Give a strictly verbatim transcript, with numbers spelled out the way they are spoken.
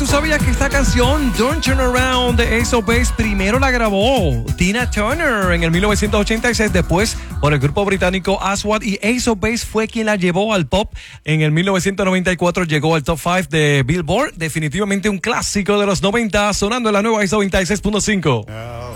sabías que esta canción, Don't Turn Around, de Ace of Base, primero la grabó Tina Turner en el mil novecientos ochenta y seis, después por el grupo británico Aswad, y Ace of Base fue quien la llevó al pop en el mil novecientos noventa y cuatro, llegó al top cinco de Billboard, definitivamente un clásico de los noventa, sonando en la nueva X noventa y seis punto cinco. Oh.